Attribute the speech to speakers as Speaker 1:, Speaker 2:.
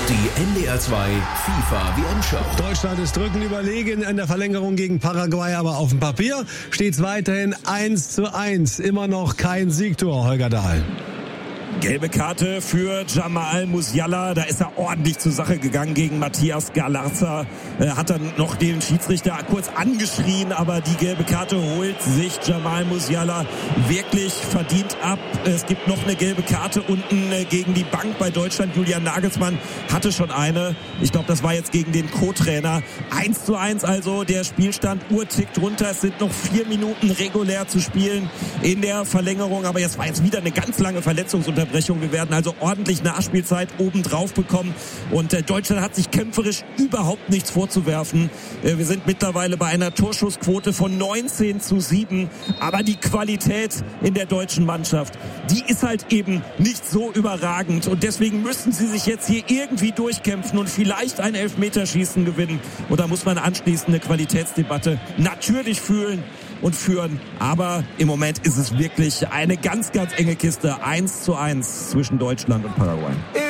Speaker 1: Die NDR 2 FIFA WM-Show.
Speaker 2: Deutschland ist drückend überlegen in der Verlängerung gegen Paraguay, aber auf dem Papier steht es weiterhin 1:1. Immer noch kein Siegtor, Holger Dahl.
Speaker 3: Gelbe Karte für Jamal Musiala. Da ist er ordentlich zur Sache gegangen gegen Matthias Galarza. Hat dann noch den Schiedsrichter kurz angeschrien, aber die gelbe Karte holt sich Jamal Musiala wirklich verdient ab. Es gibt noch eine gelbe Karte unten gegen die Bank bei Deutschland. Julian Nagelsmann hatte schon eine. Ich glaube, das war jetzt gegen den Co-Trainer. 1:1 also der Spielstand. Uhr tickt runter. Es sind noch 4 Minuten regulär zu spielen in der Verlängerung. Aber es war jetzt wieder eine ganz lange Verletzungsunterbrechung. Wir werden also ordentlich Nachspielzeit obendrauf bekommen. Und Deutschland hat sich kämpferisch überhaupt nichts vorzuwerfen. Wir sind mittlerweile bei einer Torschussquote von 19:7. Aber die Qualität in der deutschen Mannschaft, die ist halt eben nicht so überragend. Und deswegen müssen sie sich jetzt hier irgendwie durchkämpfen und vielleicht ein Elfmeterschießen gewinnen. Und da muss man anschließend eine Qualitätsdebatte natürlich führen. Aber im Moment ist es wirklich eine ganz, ganz enge Kiste. 1:1 zwischen Deutschland und Paraguay.